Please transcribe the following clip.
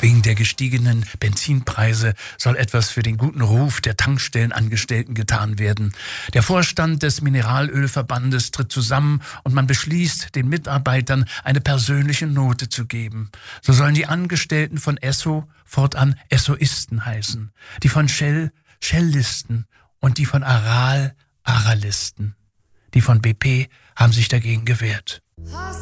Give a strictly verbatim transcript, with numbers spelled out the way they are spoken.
Wegen der gestiegenen Benzinpreise soll etwas für den guten Ruf der Tankstellenangestellten getan werden. Der Vorstand des Mineralölverbandes tritt zusammen und man beschließt, den Mitarbeitern eine persönliche Note zu geben. So sollen die Angestellten von Esso fortan Essoisten heißen, die von Shell Shellisten und die von Aral Aralisten. Die von B P haben sich dagegen gewehrt.